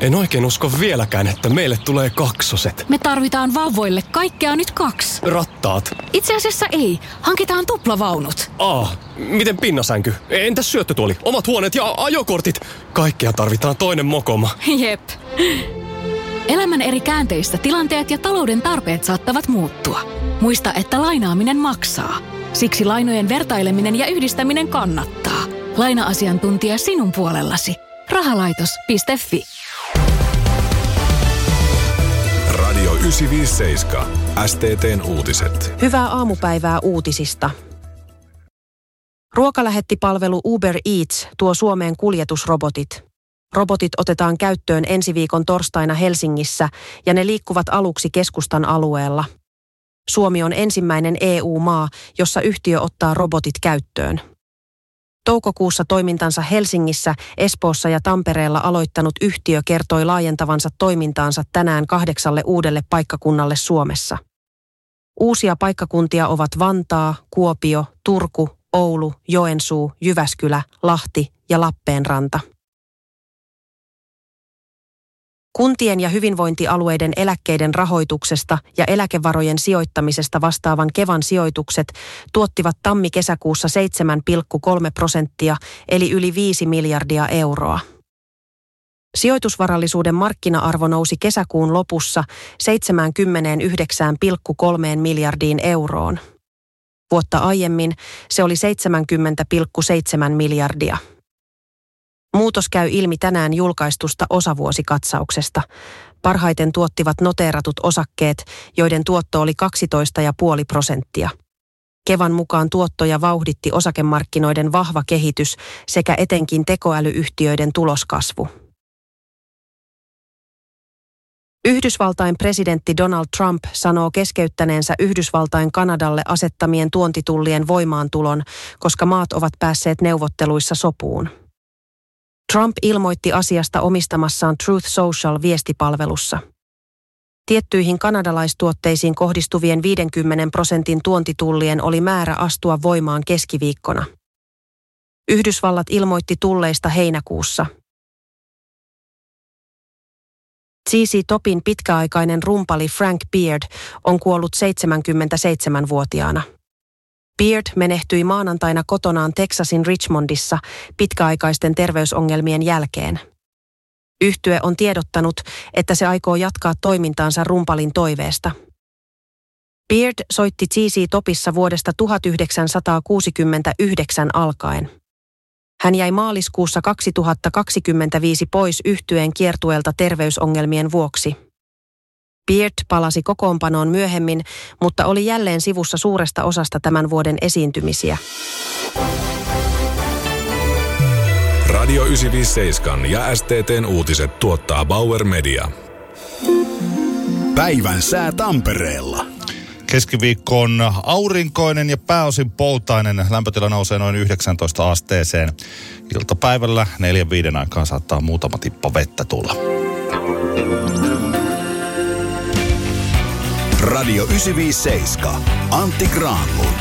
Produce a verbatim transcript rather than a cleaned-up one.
En oikein usko vieläkään, että meille tulee kaksoset. Me tarvitaan vauvoille kaikkea nyt kaksi. Rattaat. Itse asiassa ei. Hankitaan tuplavaunut. Aa, miten pinnasänky? Entäs syöttötuoli? Omat huoneet ja ajokortit? Kaikkea tarvitaan toinen mokoma. Jep. Elämän eri käänteistä tilanteet ja talouden tarpeet saattavat muuttua. Muista, että lainaaminen maksaa. Siksi lainojen vertaileminen ja yhdistäminen kannattaa. Laina-asiantuntija sinun puolellasi. Rahalaitos piste fi. Radio yhdeksänsataaviisikymmentäseitsemän. S T T:n uutiset. Hyvää aamupäivää uutisista. Ruokalähettipalvelu Uber Eats tuo Suomeen kuljetusrobotit. Robotit otetaan käyttöön ensi viikon torstaina Helsingissä ja ne liikkuvat aluksi keskustan alueella. Suomi on ensimmäinen E U-maa, jossa yhtiö ottaa robotit käyttöön. Toukokuussa toimintansa Helsingissä, Espoossa ja Tampereella aloittanut yhtiö kertoi laajentavansa toimintaansa tänään kahdeksalle uudelle paikkakunnalle Suomessa. Uusia paikkakuntia ovat Vantaa, Kuopio, Turku, Oulu, Joensuu, Jyväskylä, Lahti ja Lappeenranta. Kuntien ja hyvinvointialueiden eläkkeiden rahoituksesta ja eläkevarojen sijoittamisesta vastaavan Kevan sijoitukset tuottivat tammi-kesäkuussa seitsemän pilkku kolme prosenttia eli yli viisi miljardia euroa. Sijoitusvarallisuuden markkina-arvo nousi kesäkuun lopussa seitsemänkymmentäyhdeksän pilkku kolme miljardiin euroon. Vuotta aiemmin se oli seitsemänkymmentä pilkku seitsemän miljardia. Muutos käy ilmi tänään julkaistusta osavuosikatsauksesta. Parhaiten tuottivat noteeratut osakkeet, joiden tuotto oli kaksitoista pilkku viisi prosenttia. Kevan mukaan tuottoja vauhditti osakemarkkinoiden vahva kehitys sekä etenkin tekoälyyhtiöiden tuloskasvu. Yhdysvaltain presidentti Donald Trump sanoo keskeyttäneensä Yhdysvaltain Kanadalle asettamien tuontitullien voimaantulon, koska maat ovat päässeet neuvotteluissa sopuun. Trump ilmoitti asiasta omistamassaan Truth Social-viestipalvelussa. Tiettyihin kanadalaistuotteisiin kohdistuvien viidenkymmenen prosentin tuontitullien oli määrä astua voimaan keskiviikkona. Yhdysvallat ilmoitti tulleista heinäkuussa. Z Z Topin pitkäaikainen rumpali Frank Beard on kuollut seitsemänkymmentäseitsemänvuotiaana. Beard menehtyi maanantaina kotonaan Texasin Richmondissa pitkäaikaisten terveysongelmien jälkeen. Yhtye on tiedottanut, että se aikoo jatkaa toimintaansa rumpalin toiveesta. Beard soitti Z Z Topissa vuodesta tuhatyhdeksänsataakuusikymmentäyhdeksän alkaen. Hän jäi maaliskuussa kaksituhattakaksikymmentäviisi pois yhtyeen kiertueelta terveysongelmien vuoksi. Beard palasi kokoonpanoon myöhemmin, mutta oli jälleen sivussa suuresta osasta tämän vuoden esiintymisiä. Radio yhdeksänsataaviisikymmentäseitsemän ja S T T:n uutiset tuottaa Bauer Media. Päivän sää Tampereella. Keskiviikko on aurinkoinen ja pääosin poutainen. Lämpötila nousee noin yhdeksäntoista asteeseen. Iltapäivällä neljän viiden aikaan saattaa muutama tippa vettä tulla. Radio yhdeksänsataaviisikymmentäseitsemän. Antti Granlund.